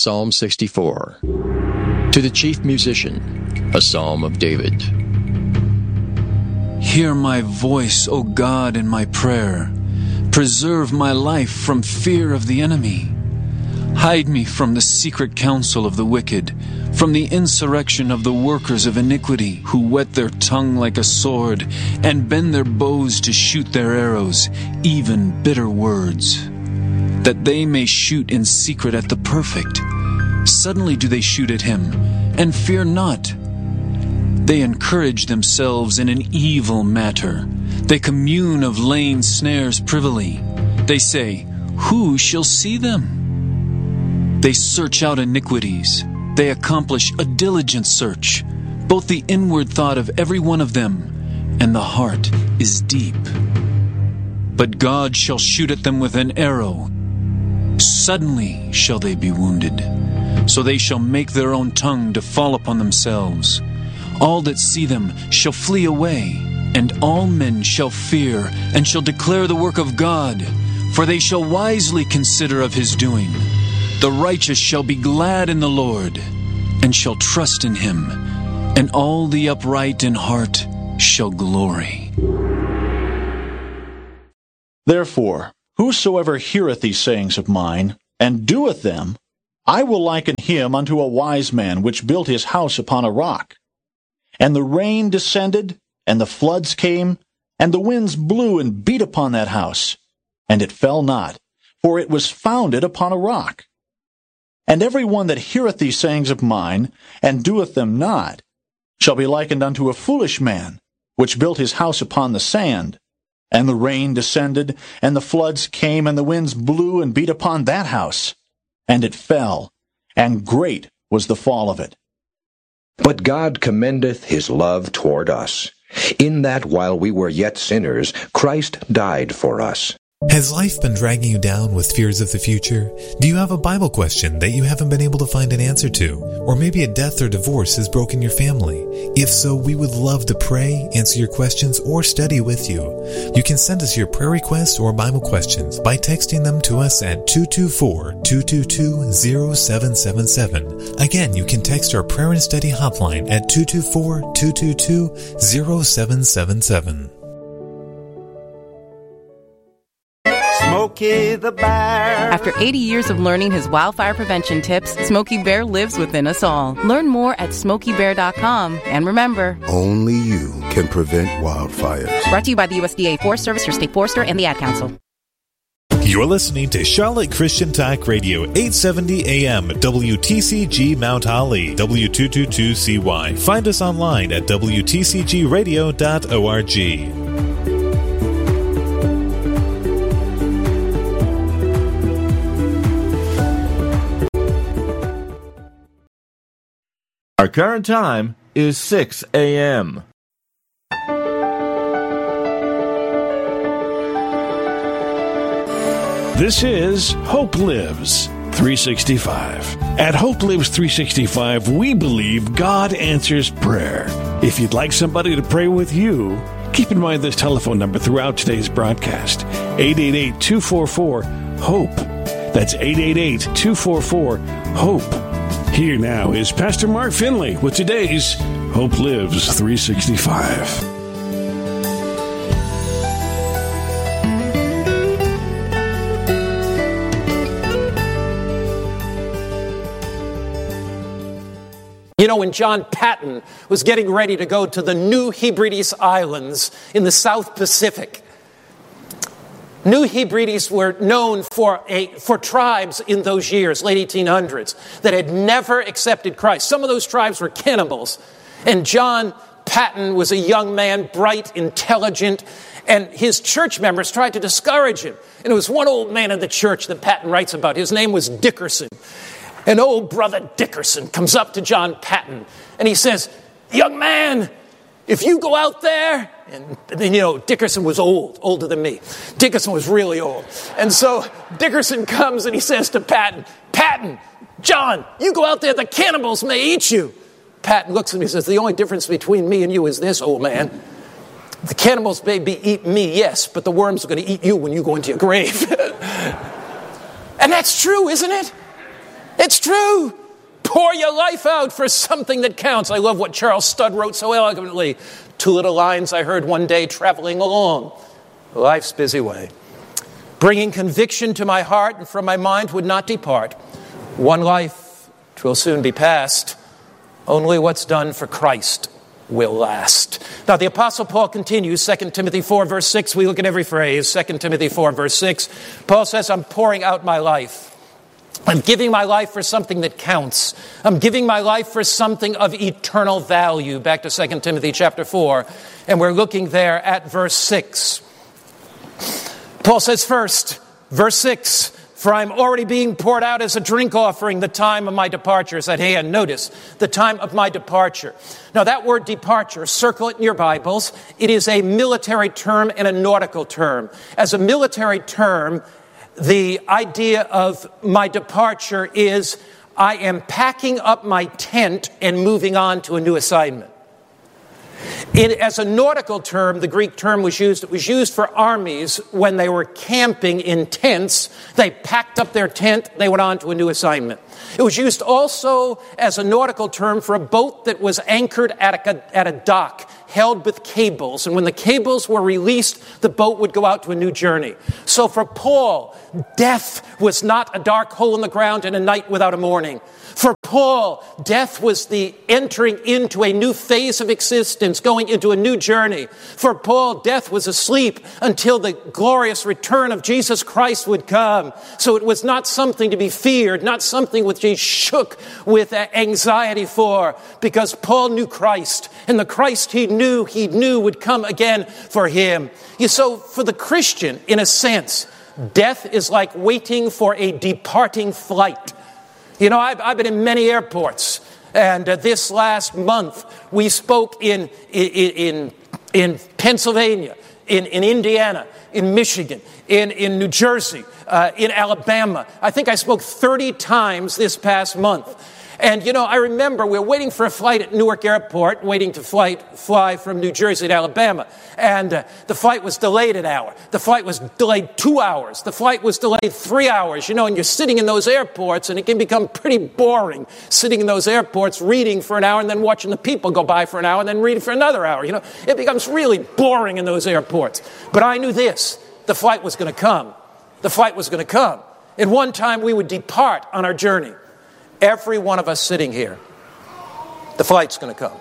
Psalm 64. To the chief musician, a psalm of David. Hear my voice, O God, in my prayer. Preserve my life from fear of the enemy. Hide me from the secret counsel of the wicked, from the insurrection of the workers of iniquity, who whet their tongue like a sword, and bend their bows to shoot their arrows, even bitter words, that they may shoot in secret at the perfect. Suddenly do they shoot at him, and fear not. They encourage themselves in an evil matter. They commune of laying snares privily. They say, who shall see them? They search out iniquities. They accomplish a diligent search, both the inward thought of every one of them, and the heart is deep. But God shall shoot at them with an arrow. Suddenly shall they be wounded. So they shall make their own tongue to fall upon themselves. All that see them shall flee away, and all men shall fear, and shall declare the work of God, for they shall wisely consider of his doing. The righteous shall be glad in the Lord, and shall trust in him, and all the upright in heart shall glory. Therefore, whosoever heareth these sayings of mine, and doeth them, I will liken him unto a wise man which built his house upon a rock. And the rain descended, and the floods came, and the winds blew and beat upon that house, and it fell not, for it was founded upon a rock. And every one that heareth these sayings of mine, and doeth them not, shall be likened unto a foolish man, which built his house upon the sand. And the rain descended, and the floods came, and the winds blew and beat upon that house, and it fell, and great was the fall of it. But God commendeth his love toward us, in that while we were yet sinners, Christ died for us. Has life been dragging you down with fears of the future? Do you have a Bible question that you haven't been able to find an answer to? Or maybe a death or divorce has broken your family? If so, we would love to pray, answer your questions, or study with you. You can send us your prayer requests or Bible questions by texting them to us at 224-222-0777. Again, you can text our prayer and study hotline at 224-222-0777. Smokey the Bear. After 80 years of learning his wildfire prevention tips, Smokey Bear lives within us all. Learn more at SmokeyBear.com. And remember, only you can prevent wildfires. Brought to you by the USDA Forest Service, your state forester, and the Ad Council. You're listening to Charlotte Christian Talk Radio, 870 AM, WTCG Mount Holly, W222CY. Find us online at WTCGradio.org. Our current time is 6 a.m. This is Hope Lives 365. At Hope Lives 365, we believe God answers prayer. If you'd like somebody to pray with you, keep in mind this telephone number throughout today's broadcast, 888-244-HOPE. That's 888-244-HOPE. Here now is Pastor Mark Finley with today's Hope Lives 365. You know, when John Patton was getting ready to go to the New Hebrides Islands in the South Pacific, New Hebrides were known for tribes in those years, late 1800s, that had never accepted Christ. Some of those tribes were cannibals. And John Patton was a young man, bright, intelligent, and his church members tried to discourage him. And it was one old man in the church that Patton writes about. His name was Dickerson. And old brother Dickerson comes up to John Patton, and he says, "Young man, if you go out there," and then, you know, Dickerson was older than me. Dickerson was really old. And so Dickerson comes and he says to Patton, "Patton, John, you go out there, the cannibals may eat you." Patton looks at me and says, "The only difference between me and you is this, old man. The cannibals may eat me, yes, but the worms are going to eat you when you go into your grave." And that's true, isn't it? It's true. Pour your life out for something that counts. I love what Charles Studd wrote so eloquently. 2 little lines I heard one day traveling along life's busy way. Bringing conviction to my heart and from my mind would not depart. One life 'twill soon be past. Only what's done for Christ will last. Now the Apostle Paul continues, 2 Timothy 4 verse 6. We look at every phrase. 2 Timothy 4 verse 6. Paul says, I'm pouring out my life. I'm giving my life for something that counts. I'm giving my life for something of eternal value. Back to 2 Timothy chapter 4. And we're looking there at verse 6. Paul says first, verse 6, for I'm already being poured out as a drink offering. The time of my departure is at hand. Notice, the time of my departure. Now that word departure, circle it in your Bibles. It is a military term and a nautical term. As a military term, the idea of my departure is I am packing up my tent and moving on to a new assignment. As a nautical term, the Greek term was used. It was used for armies when they were camping in tents. They packed up their tent, they went on to a new assignment. It was used also as a nautical term for a boat that was anchored at a dock, held with cables. And when the cables were released, the boat would go out to a new journey. So for Paul, death was not a dark hole in the ground and a night without a morning. For Paul, death was the entering into a new phase of existence, going into a new journey. For Paul, death was asleep until the glorious return of Jesus Christ would come. So it was not something to be feared, not something which he shook with anxiety for, because Paul knew Christ, and the Christ he knew would come again for him. So for the Christian, in a sense, death is like waiting for a departing flight. You know, I've been in many airports, and this last month we spoke in Pennsylvania, in Indiana, in Michigan, in New Jersey, in Alabama. I think I spoke 30 times this past month. And, you know, I remember we were waiting for a flight at Newark Airport, waiting to fly from New Jersey to Alabama. And the flight was delayed an hour. The flight was delayed 2 hours. The flight was delayed 3 hours. You know, and you're sitting in those airports, and it can become pretty boring sitting in those airports, reading for an hour, and then watching the people go by for an hour, and then reading for another hour. You know, it becomes really boring in those airports. But I knew this. The flight was going to come. The flight was going to come. And one time we would depart on our journey. Every one of us sitting here, the flight's going to come.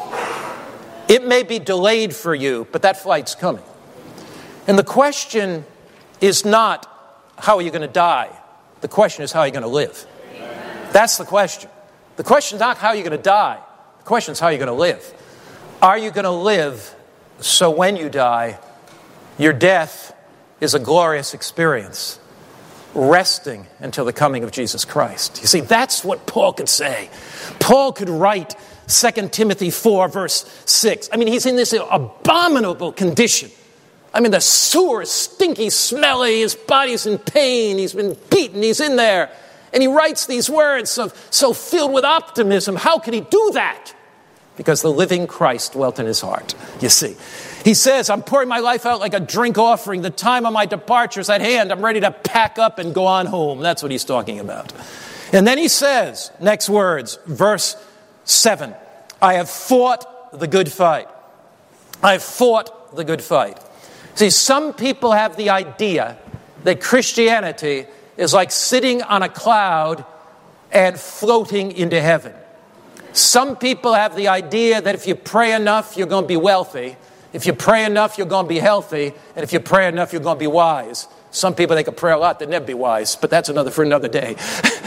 It may be delayed for you, but that flight's coming. And the question is not, how are you going to die? The question is, how are you going to live? That's the question. The question is not how you're going to die. The question is how you're going to live. Are you going to live so when you die, your death is a glorious experience, resting until the coming of Jesus Christ? You see, that's what Paul could say. Paul could write 2 Timothy 4, verse 6. I mean, he's in this abominable condition. I mean, the sewer is stinky, smelly, his body's in pain, he's been beaten, he's in there. And he writes these words so filled with optimism. How could he do that? Because the living Christ dwelt in his heart, you see. He says, I'm pouring my life out like a drink offering. The time of my departure is at hand. I'm ready to pack up and go on home. That's what he's talking about. And then he says, next words, verse 7, I have fought the good fight. I have fought the good fight. See, some people have the idea that Christianity is like sitting on a cloud and floating into heaven. Some people have the idea that if you pray enough, you're going to be wealthy. If you pray enough, you're going to be healthy. And if you pray enough, you're going to be wise. Some people, they can pray a lot, they'll never be wise. But that's for another day.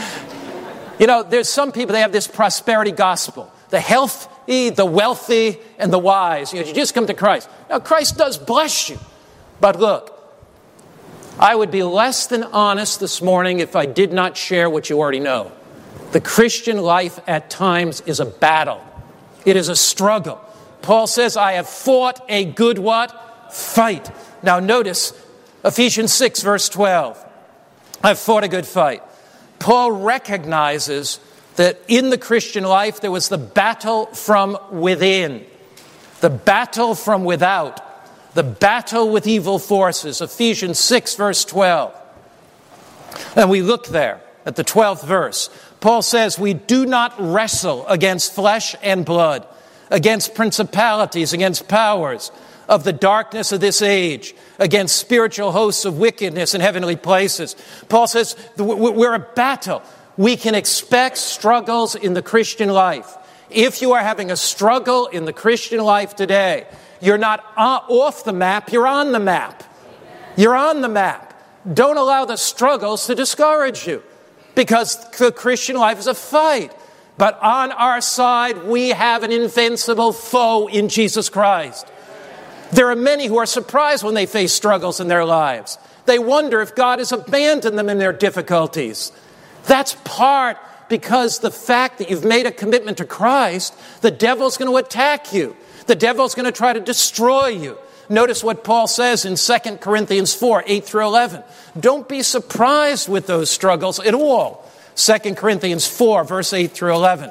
You know, there's some people, they have this prosperity gospel. The healthy, the wealthy, and the wise. You know, you just come to Christ. Now, Christ does bless you. But look, I would be less than honest this morning if I did not share what you already know. The Christian life at times is a battle. It is a struggle. Paul says, I have fought a good what? Fight. Now notice, Ephesians 6, verse 12. I've fought a good fight. Paul recognizes that in the Christian life there was the battle from within, the battle from without, the battle with evil forces. Ephesians 6, verse 12. And we look there. at the 12th verse. Paul says, we do not wrestle against flesh and blood, against principalities, against powers of the darkness of this age, against spiritual hosts of wickedness in heavenly places. Paul says we're a battle. We can expect struggles in the Christian life. If you are having a struggle in the Christian life today, you're not off the map, you're on the map. You're on the map. Don't allow the struggles to discourage you, because the Christian life is a fight. But on our side, we have an invincible foe in Jesus Christ. There are many who are surprised when they face struggles in their lives. They wonder if God has abandoned them in their difficulties. That's part because the fact that you've made a commitment to Christ, the devil's going to attack you. The devil's going to try to destroy you. Notice what Paul says in 2 Corinthians 4, 8 through 11. Don't be surprised with those struggles at all. 2 Corinthians 4, verse 8 through 11.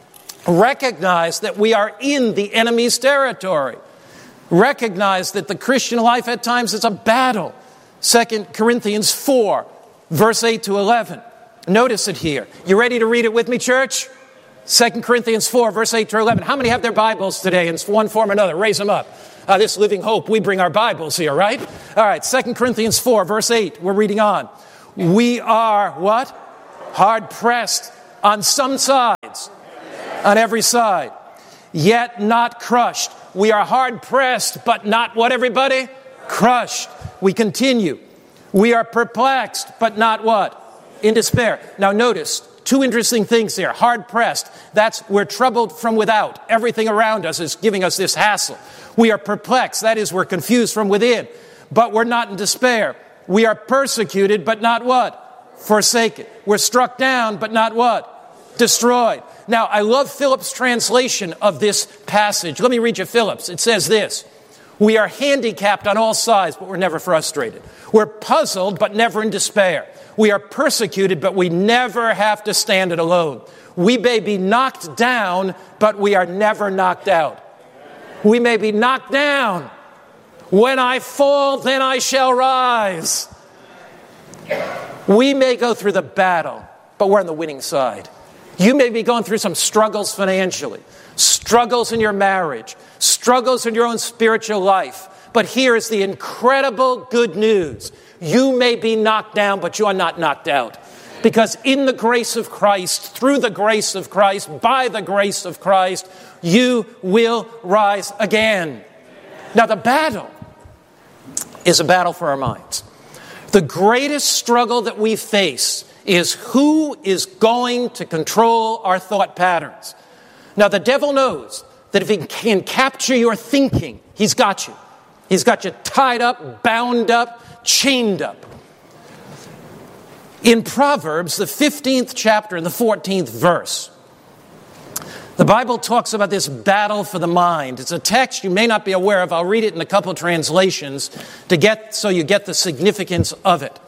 Recognize that we are in the enemy's territory. Recognize that the Christian life at times is a battle. 2 Corinthians 4, verse 8 to 11. Notice it here. You ready to read it with me, church? 2 Corinthians 4, verse 8 to 11. How many have their Bibles today in one form or another? Raise them up. This Living Hope, we bring our Bibles here, right? All right, 2 Corinthians 4, verse 8. We're reading on. We are what? Hard pressed on some sides, on every side, yet not crushed. We are hard pressed, but not what, everybody? Crushed. We continue. We are perplexed, but not what? In despair. Now notice, two interesting things here. Hard pressed. That's we're troubled from without. Everything around us is giving us this hassle. We are perplexed. That is, we're confused from within. But we're not in despair. We are persecuted, but not what? Forsaken. We're struck down, but not what? Destroyed. Now, I love Phillips' translation of this passage. Let me read you Phillips. It says this. We are handicapped on all sides, but we're never frustrated. We're puzzled, but never in despair. We are persecuted, but we never have to stand it alone. We may be knocked down, but we are never knocked out. We may be knocked down. When I fall, then I shall rise. We may go through the battle, but we're on the winning side. You may be going through some struggles financially, struggles in your marriage, struggles in your own spiritual life. But here is the incredible good news. You may be knocked down, but you are not knocked out. Because in the grace of Christ, through the grace of Christ, by the grace of Christ, you will rise again. Now, the battle is a battle for our minds. The greatest struggle that we face is who is going to control our thought patterns. Now, the devil knows that if he can capture your thinking, he's got you. He's got you tied up, bound up, chained up. In Proverbs, the 15th chapter and the 14th verse, the Bible talks about this battle for the mind. It's a text you may not be aware of. I'll read it in a couple translations so you get the significance of it.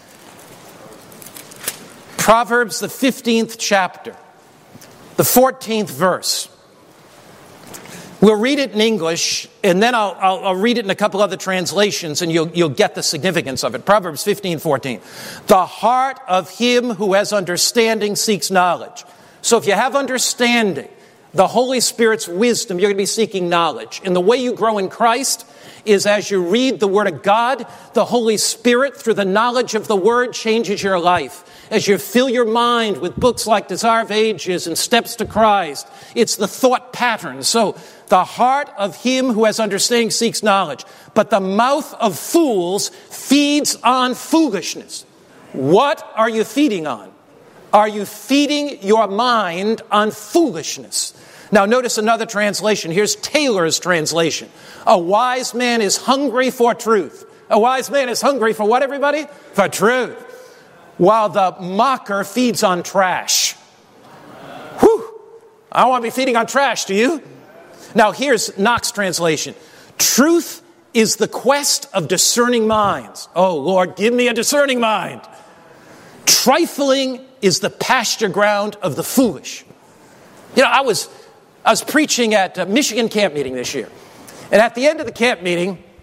Proverbs, the 15th chapter, the 14th verse. We'll read it in English, and then I'll read it in a couple other translations, and you'll get the significance of it. Proverbs 15:14. The heart of him who has understanding seeks knowledge. So if you have understanding, the Holy Spirit's wisdom, you're going to be seeking knowledge. And the way you grow in Christ is as you read the Word of God, the Holy Spirit, through the knowledge of the Word, changes your life. As you fill your mind with books like Desire of Ages and Steps to Christ, it's the thought pattern. So the heart of him who has understanding seeks knowledge, but the mouth of fools feeds on foolishness. What are you feeding on? Are you feeding your mind on foolishness? Now notice another translation. Here's Taylor's translation. A wise man is hungry for truth. A wise man is hungry for what, everybody? For truth. While the mocker feeds on trash. Whew! I don't want to be feeding on trash, do you? Now here's Knox translation. Truth is the quest of discerning minds. Oh, Lord, give me a discerning mind. Trifling is the pasture ground of the foolish. You know, I was preaching at a Michigan camp meeting this year. And at the end of the camp meeting,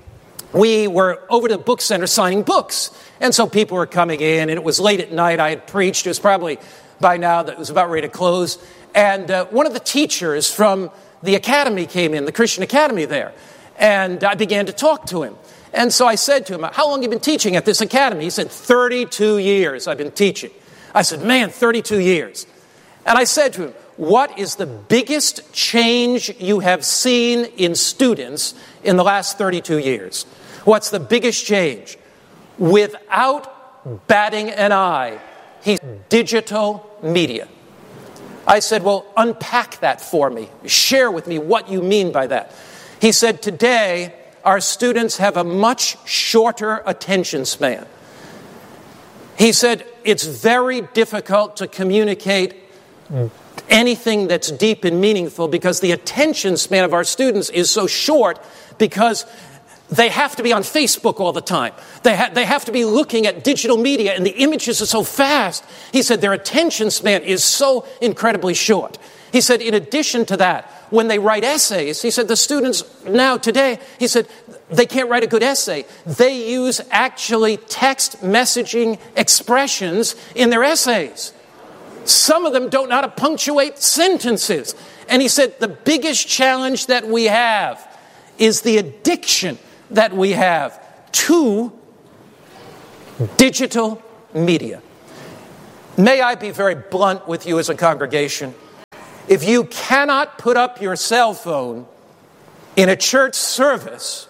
we were over to the book center signing books. And so people were coming in, and it was late at night. I had preached. It was probably by now that it was about ready to close. And one of the teachers from the academy came in, the Christian academy there. And I began to talk to him. And so I said to him, how long have you been teaching at this academy? He said, 32 years I've been teaching. I said, man, 32 years. And I said to him, what is the biggest change you have seen in students in the last 32 years? What's the biggest change? Without batting an eye, he's digital media. I said, well, unpack that for me. Share with me what you mean by that. He said, today, our students have a much shorter attention span. He said, it's very difficult to communicate anything that's deep and meaningful because the attention span of our students is so short because they have to be on Facebook all the time. They have to be looking at digital media, and the images are so fast. He said their attention span is so incredibly short. He said, in addition to that, when they write essays, he said the students now today, he said, they can't write a good essay. They use actually text messaging expressions in their essays. Some of them don't know how to punctuate sentences. And he said the biggest challenge that we have is the addiction that we have to digital media. May I be very blunt with you as a congregation? If you cannot put up your cell phone in a church service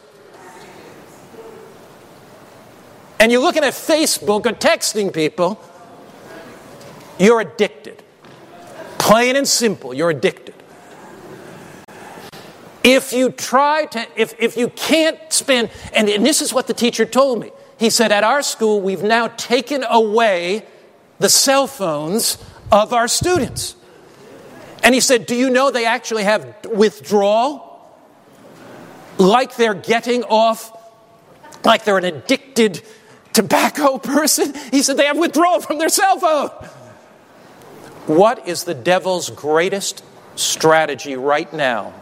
and you're looking at Facebook or texting people, you're addicted. Plain and simple, you're addicted. If you try to, if you can't spend, and this is what the teacher told me. He said, at our school, we've now taken away the cell phones of our students. And he said, do you know they actually have withdrawal? Like they're getting off, like they're an addicted tobacco person? He said they have withdrawal from their cell phone. What is the devil's greatest strategy right now?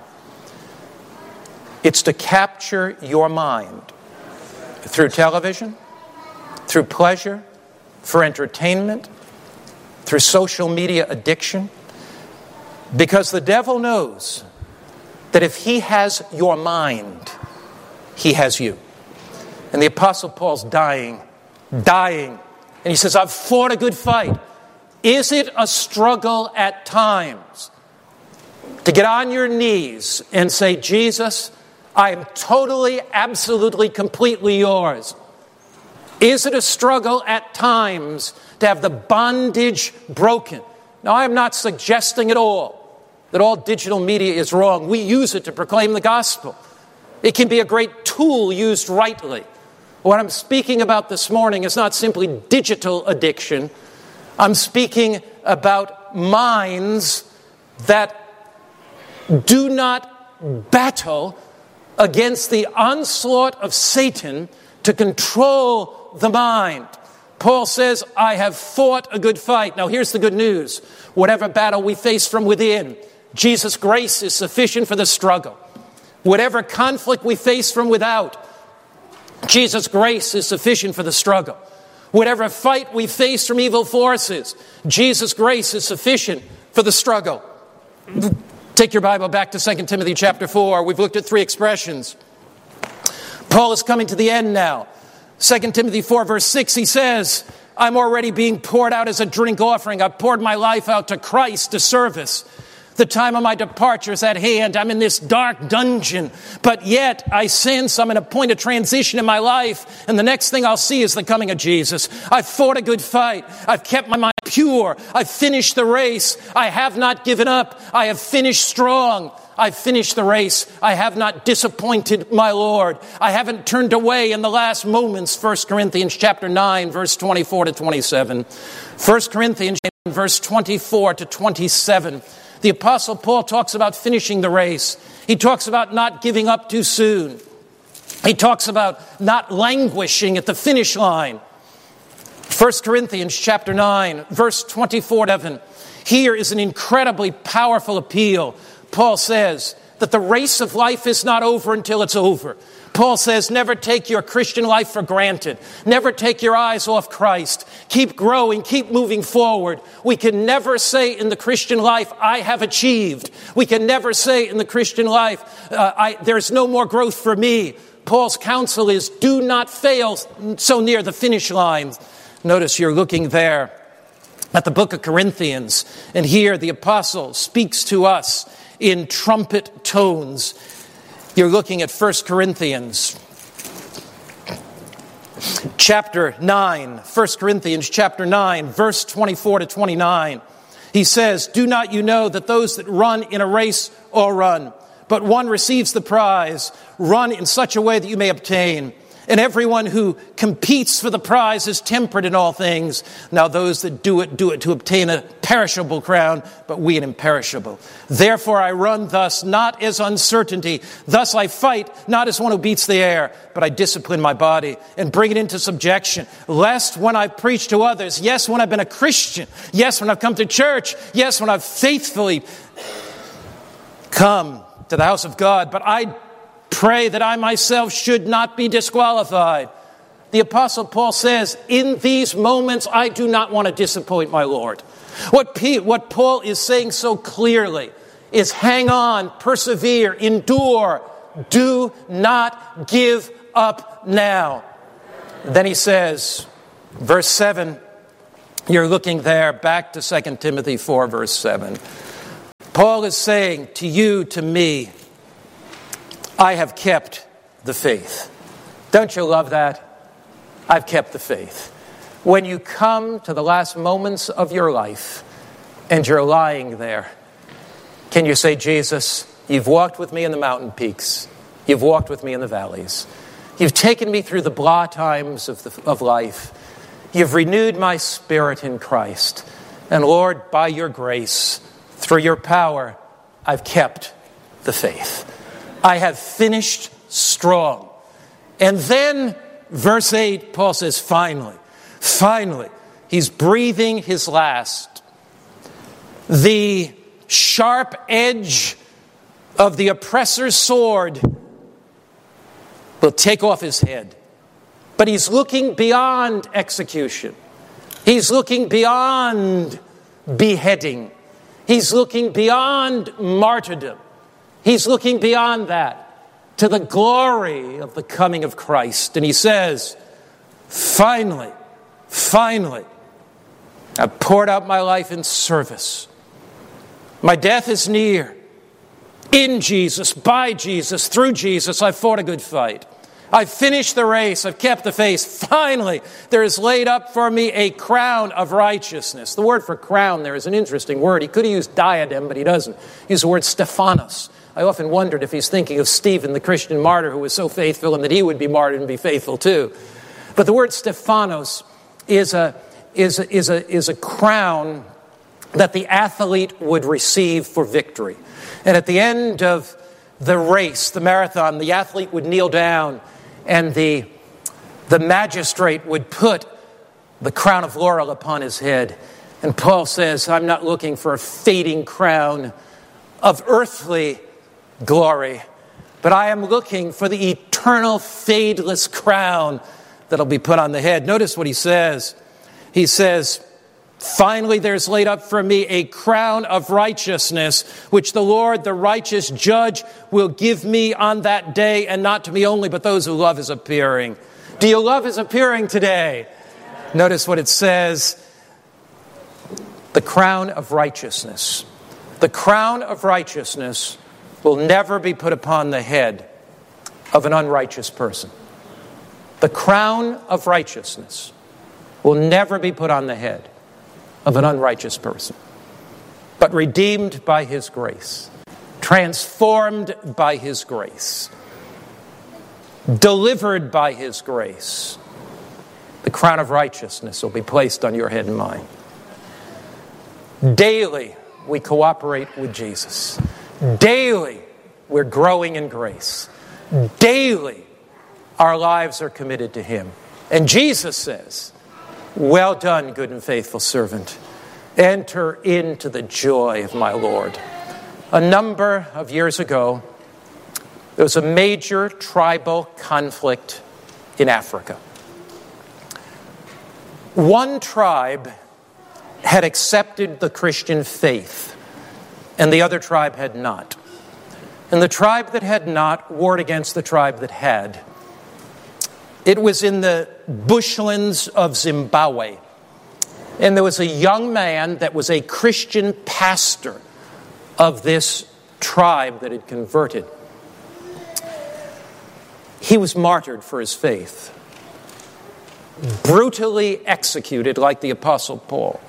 It's to capture your mind through television, through pleasure, for entertainment, through social media addiction. Because the devil knows that if he has your mind, he has you. And the Apostle Paul's dying. And he says, I've fought a good fight. Is it a struggle at times to get on your knees and say, Jesus, I am totally, absolutely, completely yours? Is it a struggle at times to have the bondage broken? Now, I am not suggesting at all that all digital media is wrong. We use it to proclaim the gospel. It can be a great tool used rightly. What I'm speaking about this morning is not simply digital addiction. I'm speaking about minds that do not battle against the onslaught of Satan to control the mind. Paul says, I have fought a good fight. Now here's the good news. Whatever battle we face from within, Jesus' grace is sufficient for the struggle. Whatever conflict we face from without, Jesus' grace is sufficient for the struggle. Whatever fight we face from evil forces, Jesus' grace is sufficient for the struggle. Take your Bible back to 2 Timothy chapter 4. We've looked at three expressions. Paul is coming to the end now. 2 Timothy 4 verse 6, he says, I'm already being poured out as a drink offering. I've poured my life out to Christ to service. The time of my departure is at hand. I'm in this dark dungeon, but yet I sense I'm at a point of transition in my life, and the next thing I'll see is the coming of Jesus. I've fought a good fight. I've kept my mind pure. I've finished the race. I have not given up. I have finished strong. I've finished the race. I have not disappointed my Lord. I haven't turned away in the last moments. 1 Corinthians chapter 9, verse 24 to 27. 1 Corinthians verse 24 to 27. The Apostle Paul talks about finishing the race. He talks about not giving up too soon. He talks about not languishing at the finish line. 1 Corinthians chapter 9, verse 24 to 7. Here is an incredibly powerful appeal. Paul says that the race of life is not over until it's over. Paul says, never take your Christian life for granted. Never take your eyes off Christ. Keep growing, keep moving forward. We can never say in the Christian life, I have achieved. We can never say in the Christian life, there's no more growth for me. Paul's counsel is, do not fail so near the finish line. Notice you're looking there at the book of Corinthians, and here the apostle speaks to us in trumpet tones. You're looking at 1 Corinthians chapter 9. 1 Corinthians chapter 9, verse 24 to 29. He says, do not you know that those that run in a race all run, but one receives the prize. Run in such a way that you may obtain. And everyone who competes for the prize is temperate in all things. Now those that do it to obtain a perishable crown, but we an imperishable. Therefore I run thus, not as uncertainty. Thus I fight, not as one who beats the air, but I discipline my body and bring it into subjection, lest when I preach to others, yes, when I've been a Christian, yes, when I've come to church, yes, when I've faithfully come to the house of God, but I pray that I myself should not be disqualified. The Apostle Paul says, in these moments, I do not want to disappoint my Lord. What Paul is saying so clearly is hang on, persevere, endure, do not give up now. Then he says, verse 7, you're looking there, back to 2 Timothy 4, verse 7. Paul is saying to you, to me, I have kept the faith. Don't you love that? I've kept the faith. When you come to the last moments of your life and you're lying there, can you say, Jesus, you've walked with me in the mountain peaks. You've walked with me in the valleys. You've taken me through the blah times of life. You've renewed my spirit in Christ. And Lord, by your grace, through your power, I've kept the faith. I have finished strong. And then, verse 8, Paul says, finally, he's breathing his last. The sharp edge of the oppressor's sword will take off his head. But he's looking beyond execution. He's looking beyond beheading. He's looking beyond martyrdom. He's looking beyond that to the glory of the coming of Christ. And he says, finally, I've poured out my life in service. My death is near. In Jesus, by Jesus, through Jesus, I've fought a good fight. I've finished the race. I've kept the faith. Finally, there is laid up for me a crown of righteousness. The word for crown there is an interesting word. He could have used diadem, but he doesn't. He used the word Stephanos. I often wondered if he's thinking of Stephen, the Christian martyr who was so faithful, and that he would be martyred and be faithful too. But the word Stephanos is a crown that the athlete would receive for victory. And at the end of the race, the marathon, the athlete would kneel down and the magistrate would put the crown of laurel upon his head. And Paul says, I'm not looking for a fading crown of earthly glory, but I am looking for the eternal, fadeless crown that'll be put on the head. Notice what he says. He says, finally, there's laid up for me a crown of righteousness, which the Lord, the righteous judge, will give me on that day, and not to me only, but those who love his appearing. Do you love his appearing today? Notice what it says. The crown of righteousness. The crown of righteousness will never be put upon the head of an unrighteous person. The crown of righteousness will never be put on the head of an unrighteous person, but redeemed by his grace, transformed by his grace, delivered by his grace. The crown of righteousness will be placed on your head and mine. Daily, we cooperate with Jesus. Daily, we're growing in grace. Daily, our lives are committed to him. And Jesus says, well done, good and faithful servant. Enter into the joy of my Lord. A number of years ago, There was a major tribal conflict in Africa. One tribe had accepted the Christian faith, and the other tribe had not. And the tribe that had not warred against the tribe that had. It was in the bushlands of Zimbabwe. And there was a young man that was a Christian pastor of this tribe that had converted. He was martyred for his faith, brutally executed like the Apostle Paul.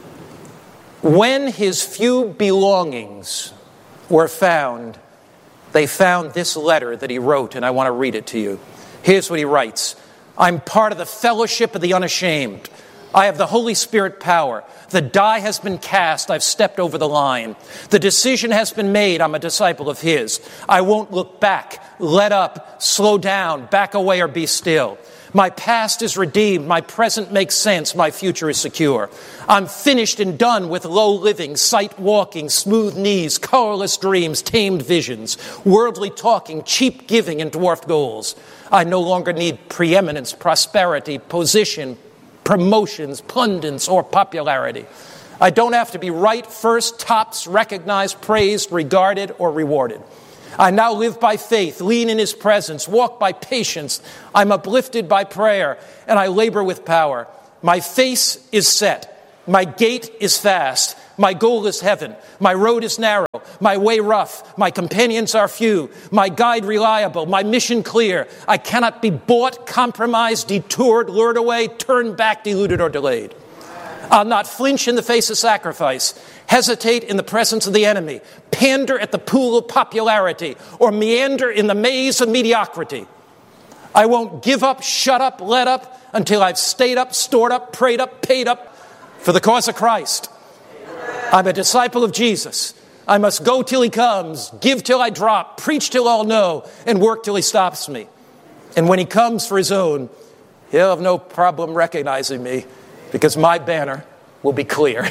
When his few belongings were found, they found this letter that he wrote, and I want to read it to you. Here's what he writes. I'm part of the fellowship of the unashamed. I have the Holy Spirit power. The die has been cast. I've stepped over the line. The decision has been made. I'm a disciple of His. I won't look back, let up, slow down, back away, or be still. My past is redeemed. My present makes sense. My future is secure. I'm finished and done with low living, sight walking, smooth knees, colorless dreams, tamed visions, worldly talking, cheap giving, and dwarfed goals. I no longer need preeminence, prosperity, position, promotions, pundits, or popularity. I don't have to be right, first, tops, recognized, praised, regarded, or rewarded. I now live by faith, lean in His presence, walk by patience. I'm uplifted by prayer, and I labor with power. My face is set. My gait is fast. My goal is heaven. My road is narrow. My way rough. My companions are few. My guide reliable. My mission clear. I cannot be bought, compromised, detoured, lured away, turned back, deluded, or delayed. I'll not flinch in the face of sacrifice, hesitate in the presence of the enemy, pander at the pool of popularity, or meander in the maze of mediocrity. I won't give up, shut up, let up until I've stayed up, stored up, prayed up, paid up for the cause of Christ. I'm a disciple of Jesus. I must go till He comes, give till I drop, preach till all know, and work till He stops me. And when He comes for His own, He'll have no problem recognizing me, because my banner will be clear.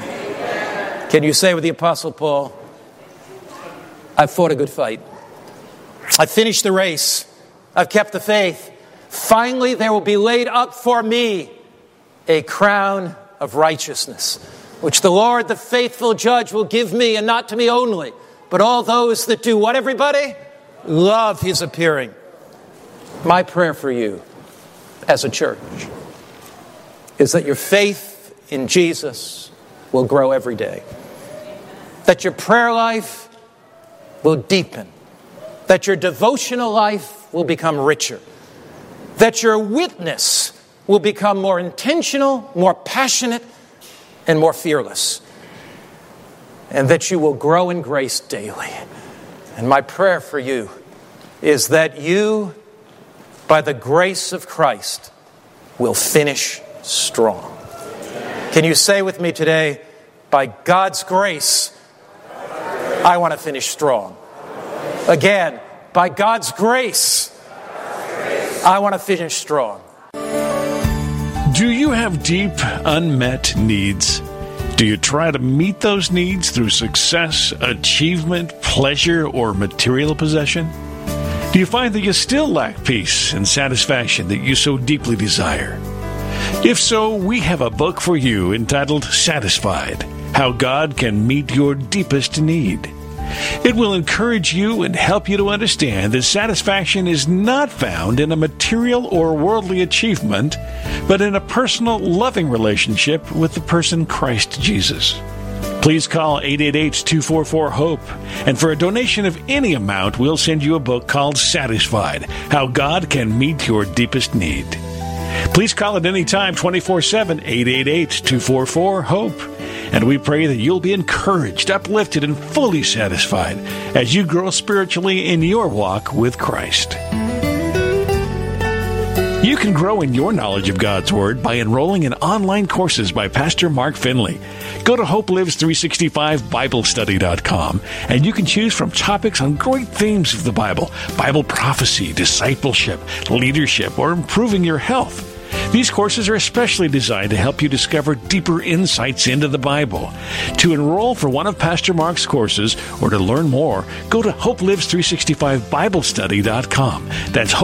Can you say with the Apostle Paul, I've fought a good fight. I've finished the race. I've kept the faith. Finally, there will be laid up for me a crown of righteousness, which the Lord, the faithful judge, will give me, and not to me only, but all those that do what, everybody? Love His appearing. My prayer for you as a church is that your faith in Jesus will grow every day. That your prayer life will deepen. That your devotional life will become richer. That your witness will become more intentional, more passionate, and more fearless. And that you will grow in grace daily. And my prayer for you is that you, by the grace of Christ, will finish strong. Can you say with me today, by God's grace, I want to finish strong. Again, by God's grace, I want to finish strong. Do you have deep, unmet needs? Do you try to meet those needs through success, achievement, pleasure, or material possession? Do you find that you still lack peace and satisfaction that you so deeply desire? If so, we have a book for you entitled Satisfied: How God Can Meet Your Deepest Need. It will encourage you and help you to understand that satisfaction is not found in a material or worldly achievement, but in a personal, loving relationship with the person Christ Jesus. Please call 888-244-HOPE, and for a donation of any amount, we'll send you a book called Satisfied: How God Can Meet Your Deepest Need. Please call at any time, 24/7, 888-244-HOPE. And we pray that you'll be encouraged, uplifted, and fully satisfied as you grow spiritually in your walk with Christ. You can grow in your knowledge of God's Word by enrolling in online courses by Pastor Mark Finley. Go to HopeLives365BibleStudy.com, and you can choose from topics on great themes of the Bible: Bible prophecy, discipleship, leadership, or improving your health. These courses are especially designed to help you discover deeper insights into the Bible. To enroll for one of Pastor Mark's courses or to learn more, go to HopeLives365BibleStudy.com. That's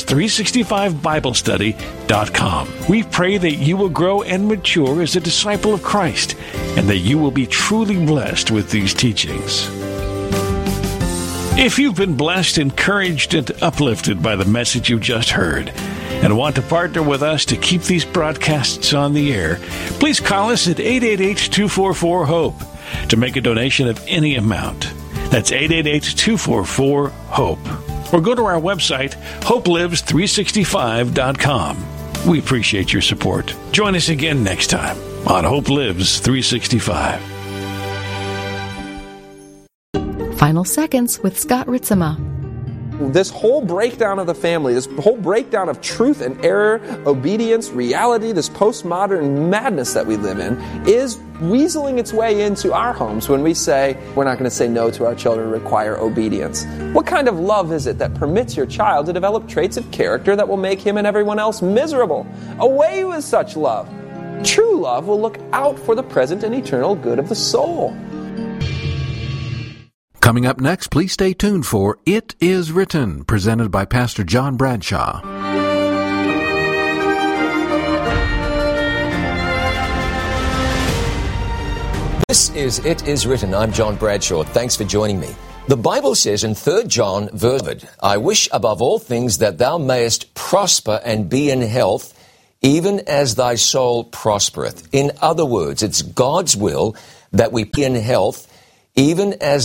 HopeLives365BibleStudy.com. We pray that you will grow and mature as a disciple of Christ and that you will be truly blessed with these teachings. If you've been blessed, encouraged, and uplifted by the message you just heard and want to partner with us to keep these broadcasts on the air, please call us at 888-244-HOPE to make a donation of any amount. That's 888-244-HOPE. Or go to our website, HopeLives365.com. We appreciate your support. Join us again next time on Hope Lives 365. Final Seconds with Scott Ritzema. This whole breakdown of the family, this whole breakdown of truth and error, obedience, reality, this postmodern madness that we live in is weaseling its way into our homes when we say we're not going to say no to our children, require obedience. What kind of love is it that permits your child to develop traits of character that will make him and everyone else miserable? Away with such love. True love will look out for the present and eternal good of the soul. Coming up next, please stay tuned for It Is Written, presented by Pastor John Bradshaw. This is It Is Written. I'm John Bradshaw. Thanks for joining me. The Bible says in 3 John, verse 1, I wish above all things that thou mayest prosper and be in health, even as thy soul prospereth. In other words, it's God's will that we be in health, even as